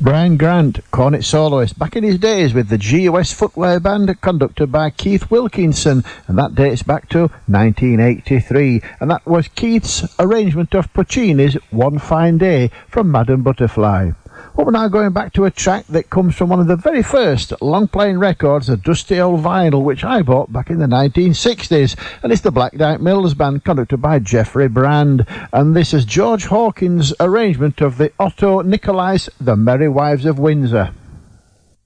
Brian Grant, cornet soloist, back in his days with the GUS Footwear Band, conducted by Keith Wilkinson, and that dates back to 1983, and that was Keith's arrangement of Puccini's One Fine Day from Madame Butterfly. Well, we're now going back to a track that comes from one of the very first long-playing records, a dusty old vinyl, which I bought back in the 1960s. And it's the Black Dyke Mills Band, conducted by Jeffrey Brand. And this is George Hawkins' arrangement of the Otto Nicolais, The Merry Wives of Windsor.